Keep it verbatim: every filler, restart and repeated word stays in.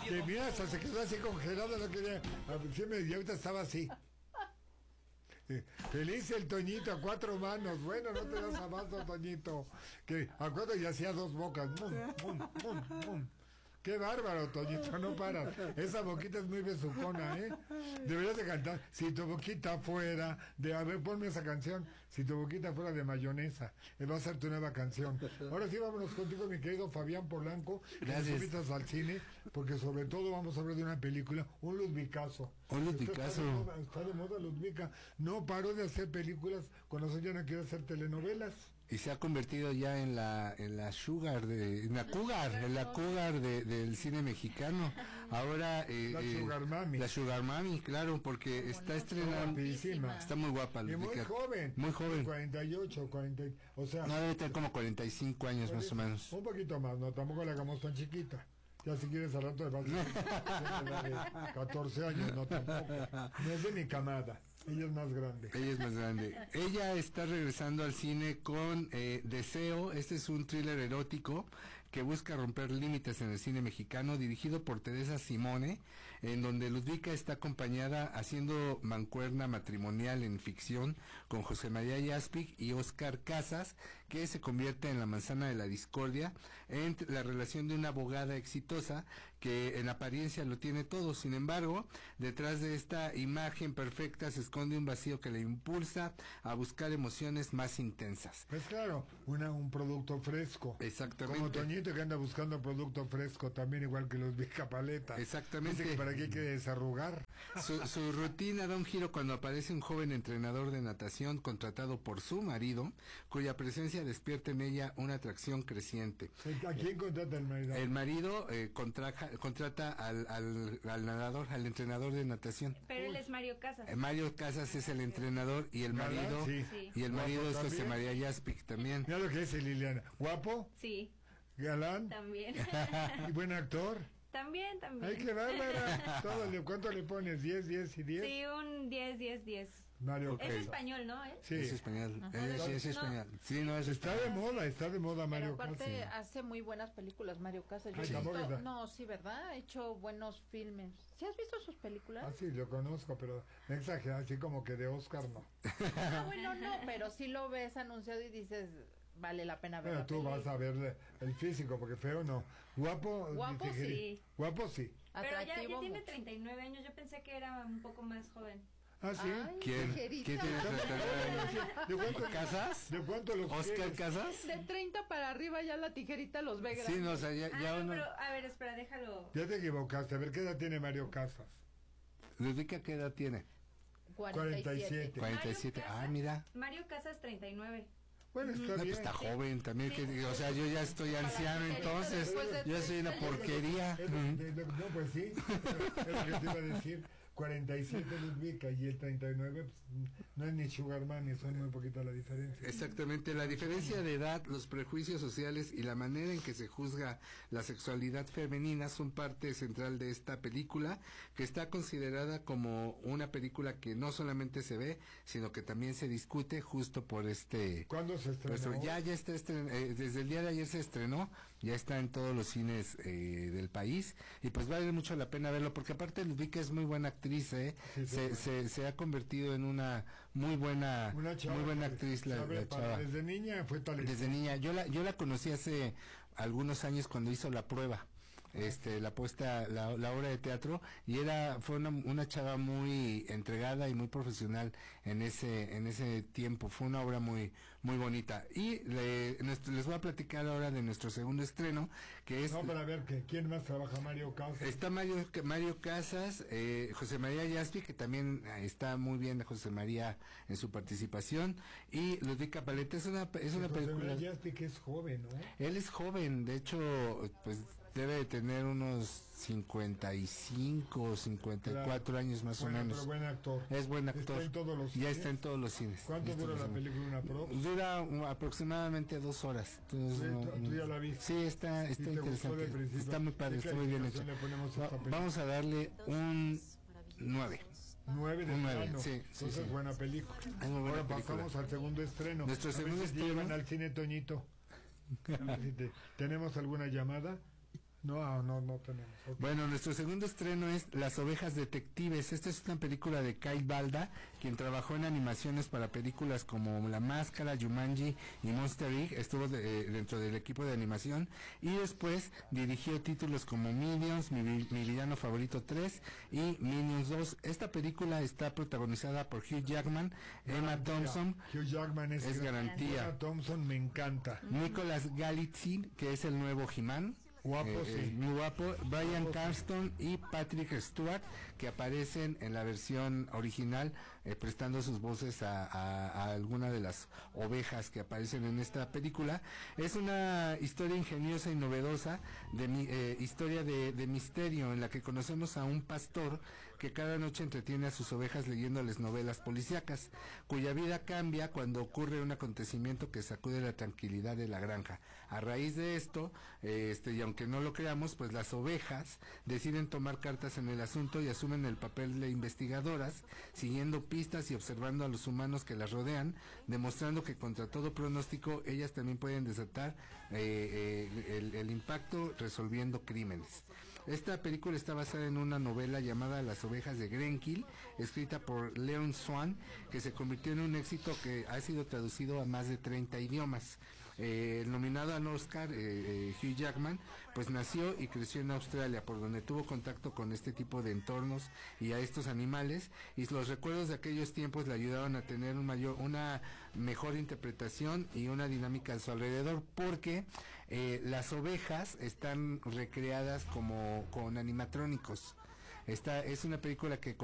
Que mira, hasta se quedó así congelado, no quería. Siempre, y ahorita estaba así. Eh, Feliz el Toñito a cuatro manos. Bueno, no te das abasto, Toñito. Que acuerdo y hacía dos bocas. Mum, mum, mum, mum. Qué bárbaro, Toñito, no paras. Esa boquita es muy besucona, ¿eh? Deberías de cantar. Si tu boquita fuera de... A ver, ponme esa canción. Si tu boquita fuera de mayonesa. Eh, va a ser tu nueva canción. Ahora sí, vámonos contigo, mi querido Fabián Polanco. Gracias. Nos invitas al cine, porque sobre todo vamos a hablar de una película, un Ludvicazo. Un Ludvicazo. Está de moda, está de moda Ludvica. No paró de hacer películas, con eso ya no quiere hacer telenovelas. Y se ha convertido ya en la en la sugar de en la cougar, en la cougar de, del cine mexicano. Ahora eh, la eh, sugar mami. La sugar mami, claro, porque Muy está bonita. estrenando, Guapísima. está muy guapa, Y muy Ludvica. joven. Muy joven. cuarenta y ocho, cuarenta, o sea... No, debe tener como cuarenta y cinco años más o menos. Un poquito más, no, tampoco la hagamos tan chiquita. Ya si quieres al rato de vas de catorce años, no tampoco. No es de mi camada. Ella es más grande. Ella es más grande. Ella está regresando al cine con eh, Deseo. Este es un thriller erótico que busca romper límites en el cine mexicano, dirigido por Teresa Simone, en donde Ludvica está acompañada haciendo mancuerna matrimonial en ficción con José María Yaspic y Oscar Casas, que se convierte en la manzana de la discordia entre la relación de una abogada exitosa que en apariencia lo tiene todo. Sin embargo, detrás de esta imagen perfecta se esconde un vacío que le impulsa a buscar emociones más intensas. Pues claro, una, un producto fresco. Exactamente. Como Toñito que anda buscando producto fresco, también igual que los Vica Paleta. Exactamente. Dice que para qué hay que desarrugar. Su, su rutina da un giro cuando aparece un joven entrenador de natación contratado por su marido, cuya presencia despierta en ella una atracción creciente. ¿A quién contrata el marido? El marido eh, contraja, contrata al, al, al nadador, al entrenador de natación. Pero él es Mario Casas. Eh, Mario Casas es el entrenador y el ¿Galán? marido Sí. Sí. y el marido ¿Guapo es José también? María Yaspic también. Mira lo que dice Liliana. ¿Guapo? Sí, ¿Galán? también. ¿Y buen actor? También, también. ¡Ay, qué bárbara! Todo, le- ¿cuánto le pones? ¿diez, diez y diez? Sí, un diez, diez, diez. Mario Ok. Es Casas. español, ¿no? ¿Eh? Sí. Es español. Ajá. Eh, sí, es No. español. Sí, no es Está español. de moda, está de moda Pero Mario aparte Casas. hace muy buenas películas Mario Casas. Yo Ay, he tampoco visto- está. no, sí, ¿verdad? Ha hecho buenos filmes. ¿Sí has visto sus películas? Ah, sí, lo conozco, pero me exagera, así como que de Oscar no. Ah, bueno, no, pero sí lo ves anunciado y dices, vale la pena ver. Pero la tú peli. vas a ver el físico, porque feo no. Guapo, Guapo, dice que- sí. Guapo sí. Pero ya, ya Atractivo tiene mucho. treinta y nueve años. Yo pensé que era un poco más joven. Ah, sí. Ay, ¿Quién? tijerita. ¿Quién tiene treinta y nueve años? ¿De cuánto, ¿Casas? ¿De cuánto los ¿Oscar quieres? Casas? De treinta para arriba ya la tijerita los ve Sí, grandes. no, o sea, ya, Ah, ya no, uno... pero a ver, espera, déjalo. Ya te equivocaste. A ver, ¿qué edad tiene Mario Casas? Ludvica, ¿qué edad tiene? cuarenta y siete. cuarenta y siete. Mario Ah, Casas- mira. Mario Casas, treinta y nueve. Bueno, está No, pues bien. está joven también, Sí. que, o sea, yo ya estoy anciano, entonces Después de yo soy una porquería. Es lo- de- de- no, pues sí. Es lo que te iba a decir. cuarenta y siete Ludvica y el treinta y nueve, pues, no es ni Sugar Man, son muy poquita la diferencia. Exactamente, la diferencia de edad, los prejuicios sociales y la manera en que se juzga la sexualidad femenina son parte central de esta película, que está considerada como una película que no solamente se ve, sino que también se discute justo por este... ¿Cuándo se por estrenó? eso, ya, ya está estren- eh, desde el día de ayer se estrenó, ya está en todos los cines eh, del país, y pues vale mucho la pena verlo, porque aparte Ludvica es muy buena actriz, ¿eh? Sí, sí, se, sí. se, se ha convertido en una muy buena, Una chava muy buena que actriz la, sabe la para- chava. Desde niña fue talentosa. Desde niña, yo la, yo la conocí hace algunos años cuando hizo La Prueba, este, la puesta, la, la obra de teatro, y era, fue una, una chava muy entregada y muy profesional en ese, en ese tiempo, fue una obra muy, muy bonita. Y le- nuestro- les voy a platicar ahora de nuestro segundo estreno, que es... No, para ver que quién más trabaja Mario Casas. Está Mario, Mario Casas, eh, José María Yaspi, que también eh, está muy bien José María en su participación, y Ludvica Paleta. Es una, es una José película... María Yaspi, que es joven, ¿no? Él es joven, de hecho, pues debe de tener unos cincuenta y cinco o cincuenta y cuatro Claro. años más Bueno, o menos. pero buen actor. Es buen actor. Está en todos los Ya cines. está en todos los cines. ¿Cuánto Ya está dura en la los cines. película, una prox? Dura um, aproximadamente dos horas. Entonces, Sí, no- tú- tú ya la viste. Sí, está, ¿Y está te gustó de interesante. principio? Está muy padre, ¿Qué está muy bien hecho. calificación le ponemos a Va- esta película? vamos a darle un nueve. Nueve de Un nueve, plano. sí, sí, Entonces, sí. buena película. Es muy buena Ahora película. pasamos al segundo estreno. Nuestro A ver segundo si te estreno- llevan al cine, Toñito. A ver si te- ¿Tenemos alguna llamada? No, no, no tenemos. Okay. Bueno, nuestro segundo estreno es Las Ovejas Detectives. Esta es una película de Kyle Balda, quien trabajó en animaciones para películas como La Máscara, Jumanji y Monster Inc. Estuvo de, eh, dentro del equipo de animación y después dirigió títulos como Minions, Mi, Mi Villano Favorito tres y Minions dos. Esta película está protagonizada por Hugh Jackman, Emma Garantía. Thompson, Hugh Jackman es, es garantía. Emma Thompson me encanta. Nicholas Galitzine, que es el nuevo He-Man. Guapo, Eh, sí. eh, muy guapo. Brian Guapo, sí. Carston y Patrick Stewart, que aparecen en la versión original, eh, prestando sus voces a, a, a alguna de las ovejas que aparecen en esta película. Es una historia ingeniosa y novedosa, de mi, eh, historia de, de misterio, en la que conocemos a un pastor que cada noche entretiene a sus ovejas leyéndoles novelas policíacas, cuya vida cambia cuando ocurre un acontecimiento que sacude la tranquilidad de la granja. A raíz de esto, eh, este, y aunque no lo creamos, pues las ovejas deciden tomar cartas en el asunto y asumen el papel de investigadoras, siguiendo pistas y observando a los humanos que las rodean, demostrando que contra todo pronóstico ellas también pueden desatar eh, eh, el, el impacto resolviendo crímenes. Esta película está basada en una novela llamada Las Ovejas de Grenkill, escrita por Leon Swan, que se convirtió en un éxito que ha sido traducido a más de treinta idiomas. Eh, el nominado al Oscar, eh, eh, Hugh Jackman, pues nació y creció en Australia, por donde tuvo contacto con este tipo de entornos y a estos animales, y los recuerdos de aquellos tiempos le ayudaron a tener un mayor, una mejor interpretación y una dinámica a su alrededor, porque eh, las ovejas están recreadas como con animatrónicos. Esta es una película que